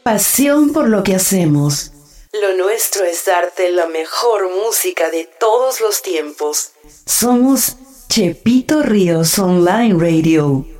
pasión por lo que hacemos. Lo nuestro es darte la mejor música de todos los tiempos. Somos Chepito Ríos Online Radio.